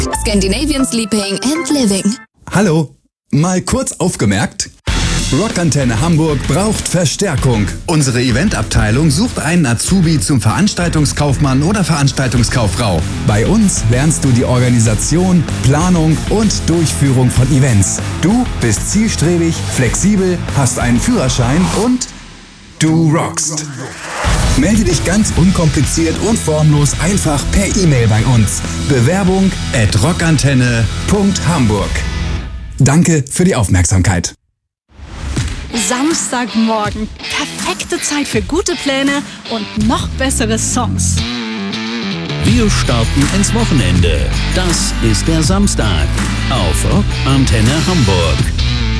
Scandinavian Sleeping and Living. Hallo, mal kurz aufgemerkt. Rockantenne Hamburg braucht Verstärkung. Unsere Eventabteilung sucht einen Azubi zum Veranstaltungskaufmann oder Veranstaltungskauffrau. Bei uns lernst du die Organisation, Planung und Durchführung von Events. Du bist zielstrebig, flexibel, hast einen Führerschein und du rockst. Melde dich ganz unkompliziert und formlos einfach per E-Mail bei uns. Bewerbung@rockantenne.hamburg. Danke für die Aufmerksamkeit. Samstagmorgen. Perfekte Zeit für gute Pläne und noch bessere Songs. Wir starten ins Wochenende. Das ist der Samstag auf Rockantenne Hamburg.